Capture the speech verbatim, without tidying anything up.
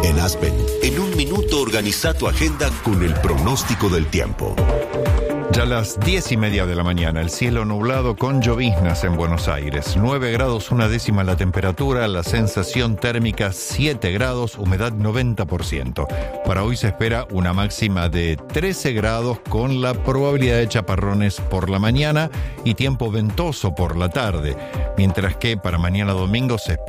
En Aspen, en un minuto organiza tu agenda con el pronóstico del tiempo. Ya a las diez y media de la mañana, el cielo nublado con lloviznas en Buenos Aires. nueve grados, una décima la temperatura, la sensación térmica siete grados, humedad noventa por ciento. Para hoy se espera una máxima de trece grados con la probabilidad de chaparrones por la mañana y tiempo ventoso por la tarde. Mientras que para mañana domingo se espera